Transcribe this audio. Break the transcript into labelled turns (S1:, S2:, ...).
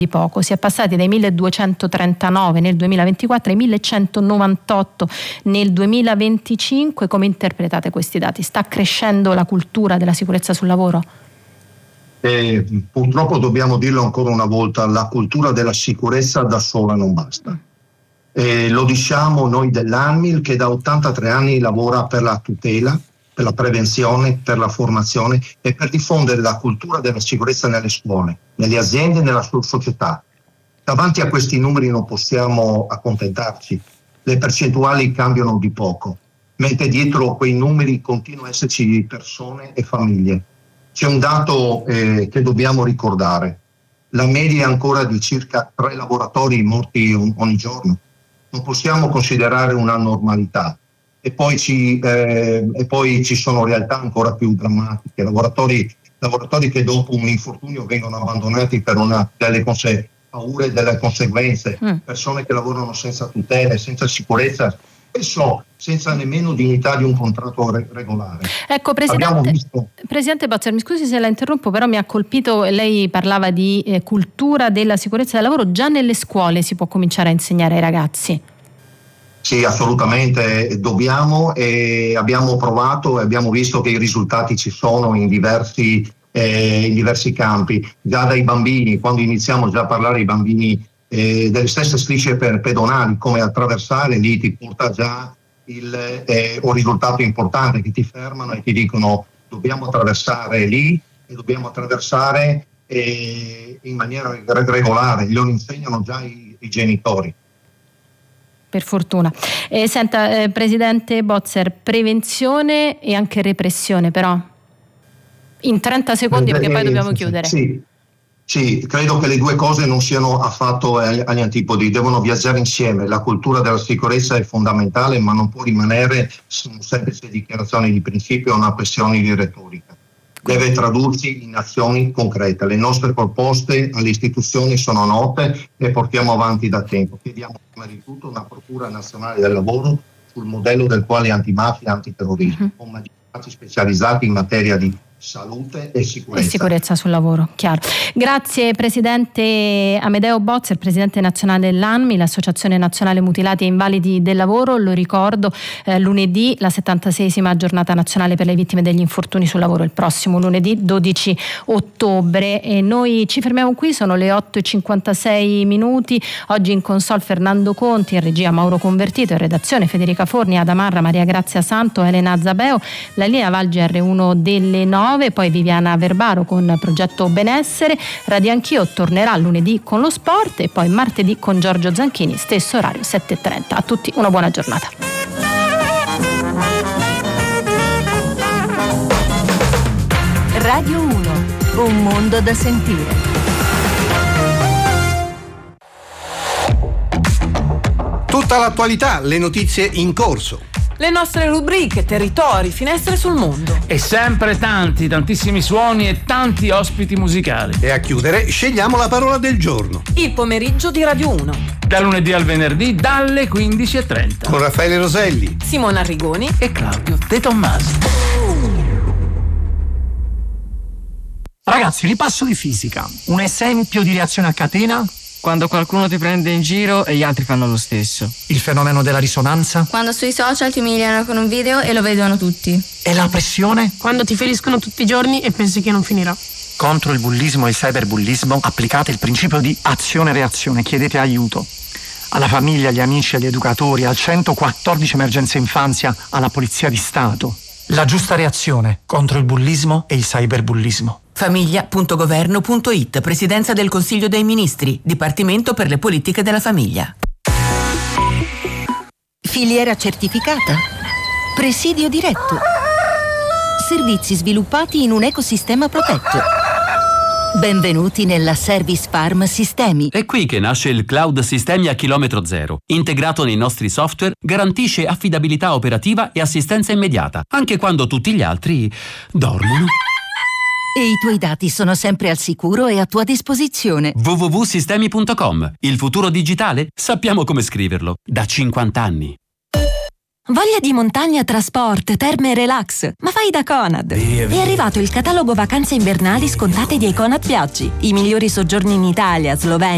S1: di poco. Si è passati dai 1239 nel 2024 ai 1198 nel 2025. Come interpretate questi dati? Sta crescendo la cultura della sicurezza sul lavoro?
S2: Purtroppo dobbiamo dirlo ancora una volta, la cultura della sicurezza da sola non basta. Lo diciamo noi dell'ANMIL, che da 83 anni lavora per la tutela, per la prevenzione, per la formazione e per diffondere la cultura della sicurezza nelle scuole, nelle aziende e nella società. Davanti a questi numeri non possiamo accontentarci, le percentuali cambiano di poco, mentre dietro quei numeri continuano ad esserci persone e famiglie. C'è un dato che dobbiamo ricordare, la media è ancora di circa 3 lavoratori morti ogni giorno, non possiamo considerare una normalità. E poi ci sono realtà ancora più drammatiche, lavoratori che dopo un infortunio vengono abbandonati per delle paure delle conseguenze, persone che lavorano senza tutele, senza sicurezza, spesso senza nemmeno dignità di un contratto regolare.
S1: Ecco, Presidente Bozzer, mi scusi se la interrompo, però mi ha colpito, lei parlava di cultura della sicurezza del lavoro. Già nelle scuole si può cominciare a insegnare ai ragazzi?
S2: Sì, assolutamente dobbiamo, e abbiamo provato e abbiamo visto che i risultati ci sono in diversi campi, già dai bambini, quando iniziamo già a parlare ai bambini delle stesse strisce pedonali, come attraversare, lì ti porta già un risultato importante, che ti fermano e ti dicono dobbiamo attraversare lì e dobbiamo attraversare in maniera regolare, glielo insegnano già i genitori.
S1: Per fortuna. Senta, Presidente Bozzer, prevenzione e anche repressione, però in 30 secondi perché poi dobbiamo chiudere.
S2: Sì, credo che le due cose non siano affatto agli antipodi, devono viaggiare insieme. La cultura della sicurezza è fondamentale, ma non può rimanere una semplice dichiarazione di principio o una questione di retorica. Deve tradursi in azioni concrete. Le nostre proposte alle istituzioni sono note e portiamo avanti da tempo. Chiediamo prima di tutto una procura nazionale del lavoro sul modello del quale antimafia e antiterrorismo, con magistrati specializzati in materia di salute e sicurezza.
S1: E sicurezza sul lavoro, chiaro. Grazie Presidente Amedeo Bozzer, Presidente nazionale dell'ANMI, l'Associazione Nazionale Mutilati e Invalidi del Lavoro. Lo ricordo, lunedì la 76esima giornata nazionale per le vittime degli infortuni sul lavoro, il prossimo lunedì 12 ottobre. E noi ci fermiamo qui, sono le 8:56 minuti. Oggi in console Fernando Conti, in regia Mauro Convertito, in redazione Federica Forni, Adamarra, Maria Grazia Santo, Elena Zabeo, la linea Val GR1 delle 9. Poi Viviana Verbaro con Progetto Benessere. Radio Anch'io tornerà lunedì con lo sport e poi martedì con Giorgio Zanchini, stesso orario 7:30. A tutti una buona giornata.
S3: Radio 1, un mondo da sentire.
S4: Tutta l'attualità, le notizie in corso.
S5: Le nostre rubriche, territori, finestre sul mondo.
S6: E sempre tantissimi suoni e tanti ospiti musicali.
S4: E a chiudere scegliamo la parola del giorno.
S5: Il pomeriggio di Radio 1.
S6: Da lunedì al venerdì dalle 15:30.
S4: Con Raffaele Roselli,
S5: Simona Arrigoni
S6: e Claudio De Tommasi.
S7: Ragazzi, ripasso di fisica. Un esempio di reazione a catena?
S8: Quando qualcuno ti prende in giro e gli altri fanno lo stesso.
S7: Il fenomeno della risonanza?
S9: Quando sui social ti umiliano con un video e lo vedono tutti.
S7: E la pressione?
S10: Quando ti feriscono tutti i giorni e pensi che non finirà.
S7: Contro il bullismo e il cyberbullismo applicate il principio di azione-reazione, chiedete aiuto. Alla famiglia, agli amici, agli educatori, al 114 emergenza infanzia, alla Polizia di Stato. La giusta reazione contro il bullismo e il cyberbullismo.
S11: Famiglia.governo.it, Presidenza del Consiglio dei Ministri, Dipartimento per le politiche della famiglia.
S3: Filiera certificata? Presidio diretto? Servizi sviluppati in un ecosistema protetto? Benvenuti nella Service Farm Sistemi.
S12: È qui che nasce il Cloud Sistemi a chilometro zero. Integrato nei nostri software, garantisce affidabilità operativa e assistenza immediata, anche quando tutti gli altri dormono.
S3: E i tuoi dati sono sempre al sicuro e a tua disposizione.
S12: www.sistemi.com. Il futuro digitale? Sappiamo come scriverlo. Da 50 anni.
S13: Voglia di montagna, trasport, terme e relax? Ma fai da Conad! È arrivato il catalogo vacanze invernali scontate di Econad Viaggi. I migliori soggiorni in Italia, Slovenia,